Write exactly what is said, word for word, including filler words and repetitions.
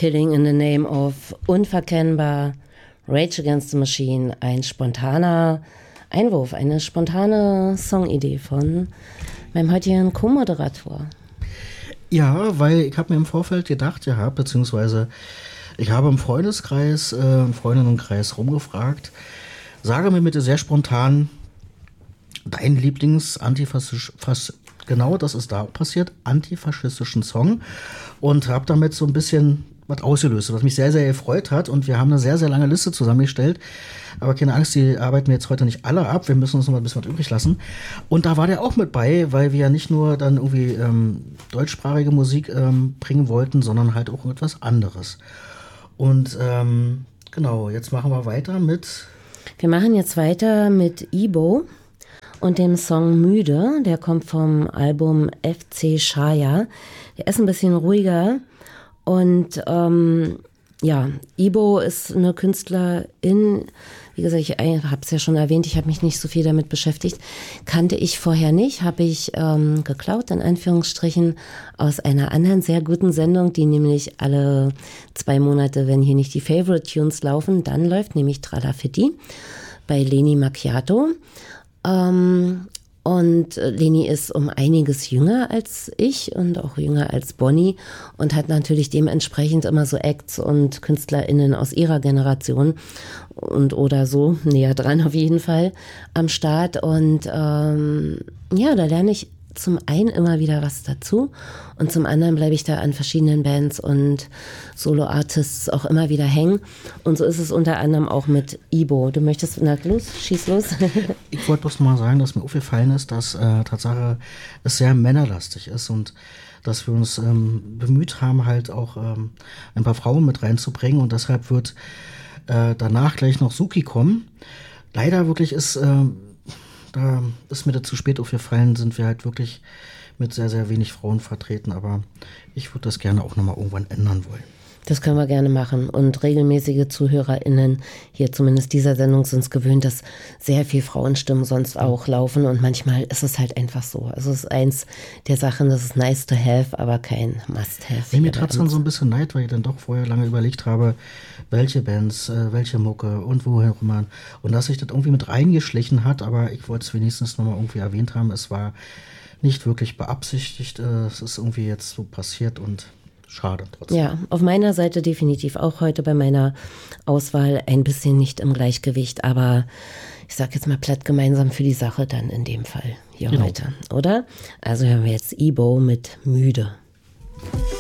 Killing in the Name of, unverkennbar, Rage Against the Machine, ein spontaner Einwurf, eine spontane Songidee von meinem heutigen Co-Moderator. Ja, weil ich habe mir im Vorfeld gedacht, ja, beziehungsweise ich habe im Freundeskreis, äh, im Freundinnenkreis rumgefragt, sage mir bitte sehr spontan dein Lieblings-Antifaschisch, genau das ist da auch passiert, antifaschistischen Song und habe damit so ein bisschen was ausgelöst, was mich sehr, sehr gefreut hat und wir haben eine sehr, sehr lange Liste zusammengestellt, aber keine Angst, die arbeiten wir jetzt heute nicht alle ab, wir müssen uns noch mal ein bisschen was übrig lassen und da war der auch mit bei, weil wir ja nicht nur dann irgendwie ähm, deutschsprachige Musik ähm, bringen wollten, sondern halt auch etwas anderes und ähm, genau, jetzt machen wir weiter mit Wir machen jetzt weiter mit Ibo und dem Song Müde, der kommt vom Album F C Shaya, der ist ein bisschen ruhiger. Und ähm, ja, Ibo ist eine Künstlerin, wie gesagt, ich habe es ja schon erwähnt, ich habe mich nicht so viel damit beschäftigt, kannte ich vorher nicht, habe ich ähm, geklaut, in Anführungsstrichen, aus einer anderen sehr guten Sendung, die nämlich alle zwei Monate, wenn hier nicht die Favorite Tunes laufen, dann läuft nämlich Tralafitti bei Leni Macchiato. Ähm, Und Leni ist um einiges jünger als ich und auch jünger als Bonnie und hat natürlich dementsprechend immer so Acts und KünstlerInnen aus ihrer Generation und oder so, näher dran auf jeden Fall, am Start. Und ähm, ja, da lerne ich zum einen immer wieder was dazu und zum anderen bleibe ich da an verschiedenen Bands und Solo-Artists auch immer wieder hängen. Und so ist es unter anderem auch mit Ibo. Du möchtest, na los, schieß los. Ich wollte bloß mal sagen, dass mir aufgefallen ist, dass äh, Tatsache es sehr männerlastig ist und dass wir uns ähm, bemüht haben, halt auch ähm, ein paar Frauen mit reinzubringen und deshalb wird äh, danach gleich noch Suki kommen. Leider wirklich ist äh, Da ist mir das zu spät aufgefallen, sind wir halt wirklich mit sehr, sehr wenig Frauen vertreten. Aber ich würde das gerne auch nochmal irgendwann ändern wollen. Das können wir gerne machen. Und regelmäßige ZuhörerInnen hier zumindest dieser Sendung sind es gewöhnt, dass sehr viel Frauenstimmen sonst auch laufen. Und manchmal ist es halt einfach so. Also es ist eins der Sachen, das ist nice to have, aber kein must have. Nee, mir tat es dann so ein bisschen Neid, weil ich dann doch vorher lange überlegt habe, welche Bands, äh, welche Mucke und woher immer. Und dass sich das irgendwie mit reingeschlichen hat, aber ich wollte es wenigstens nochmal irgendwie erwähnt haben. Es war nicht wirklich beabsichtigt. Äh, es ist irgendwie jetzt so passiert und schade trotzdem. Ja, auf meiner Seite definitiv auch heute bei meiner Auswahl ein bisschen nicht im Gleichgewicht, aber ich sag jetzt mal platt gemeinsam für die Sache dann in dem Fall hier genau. heute, oder? Also hören wir jetzt Ibo mit Müde.